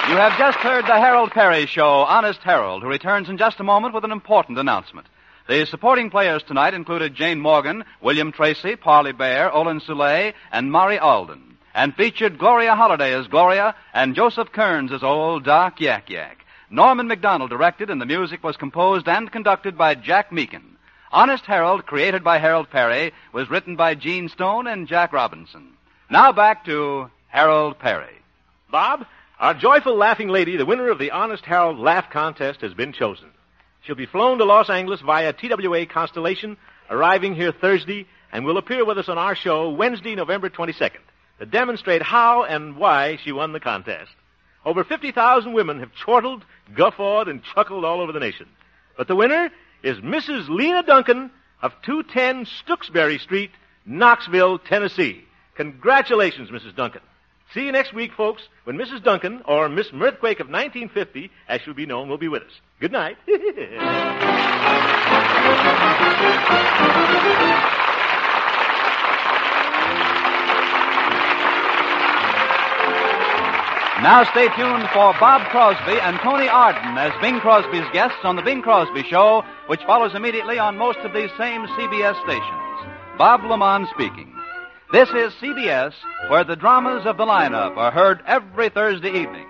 You have just heard the Harold Perry Show, Honest Harold, who returns in just a moment with an important announcement. The supporting players tonight included Jane Morgan, William Tracy, Parley Bear, Olin Soule, and Mari Alden, and featured Gloria Holliday as Gloria and Joseph Kearns as old Doc Yak Yak. Norman McDonald directed, and the music was composed and conducted by Jack Meakin. Honest Harold, created by Harold Perry, was written by Gene Stone and Jack Robinson. Now back to Harold Perry. Bob, our joyful laughing lady, the winner of the Honest Harold Laugh Contest, has been chosen. She'll be flown to Los Angeles via TWA Constellation, arriving here Thursday, and will appear with us on our show Wednesday, November 22nd, to demonstrate how and why she won the contest. Over 50,000 women have chortled, guffawed, and chuckled all over the nation. But the winner is Mrs. Lena Duncan of 210 Stooksbury Street, Knoxville, Tennessee. Congratulations, Mrs. Duncan. See you next week, folks, when Mrs. Duncan, or Miss Mirthquake of 1950, as she'll be known, will be with us. Good night. Now stay tuned for Bob Crosby and Tony Arden as Bing Crosby's guests on The Bing Crosby Show, which follows immediately on most of these same CBS stations. Bob Lamont speaking. This is CBS, where the dramas of the lineup are heard every Thursday evening.